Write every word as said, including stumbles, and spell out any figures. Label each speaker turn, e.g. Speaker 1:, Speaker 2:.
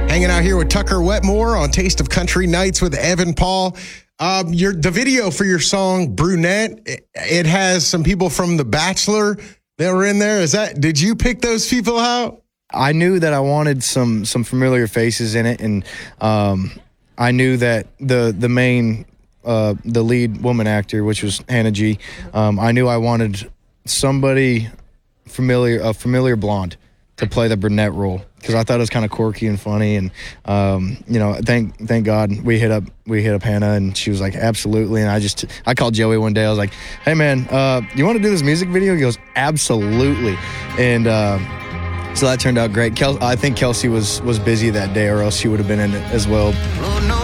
Speaker 1: Hanging out here with Tucker Wetmore on Taste of Country Nights with Evan Paul. Um, your the video for your song Brunette, it, it has some people from The Bachelor that were in there. Is that did you pick those people out?
Speaker 2: I knew that I wanted some some familiar faces in it, and um, I knew that the the main uh, the lead woman actor, which was Hannah G. Um, I knew I wanted somebody familiar, a familiar blonde, to play the brunette role, because I thought it was kind of quirky and funny. And um, you know, thank thank God we hit up we hit up Hannah, and she was like, absolutely. And I just I called Joey one day. I was like, hey man, uh, you want to do this music video? He goes, absolutely. And uh, so that turned out great. Kel- I think Kelsey was was busy that day, or else she would have been in it as well.